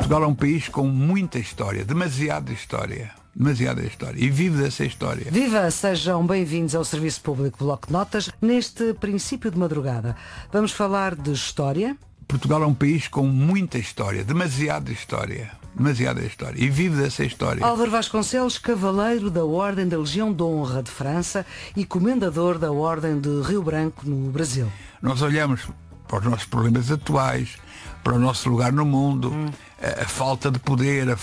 Portugal é um país com muita história, demasiada história, e vive dessa história. Viva! Sejam bem-vindos ao Serviço Público Bloco de Notas. Neste princípio de madrugada, vamos falar de história. Portugal é um país com muita história, demasiada história, e vive dessa história. Álvaro Vasconcelos, cavaleiro da Ordem da Legião de Honra de França e comendador da Ordem de Rio Branco no Brasil. Nós olhamos para os nossos problemas atuais, para o nosso lugar no mundo, a falta de poder,